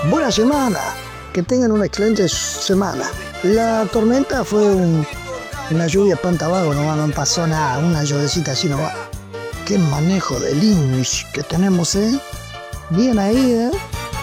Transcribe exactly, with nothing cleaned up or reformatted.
Buena semana, que tengan una excelente semana. La tormenta fue un, una lluvia espantavago, no, no pasó nada, una llovecita así nomás. Qué manejo del English que tenemos, ¿eh? Bien ahí, ¿eh?